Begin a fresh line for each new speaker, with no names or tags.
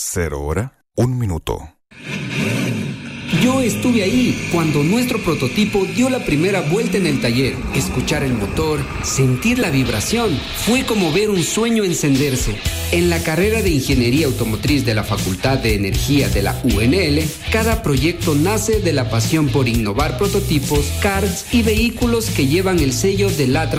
0 hora, 1 minuto.
Yo estuve ahí cuando nuestro prototipo dio la primera vuelta en el taller. Escuchar el motor, sentir la vibración, fue como ver un sueño encenderse. En la carrera de Ingeniería Automotriz de la Facultad de Energía de la UNL, cada proyecto nace de la pasión por innovar prototipos, karts y vehículos que llevan el sello de la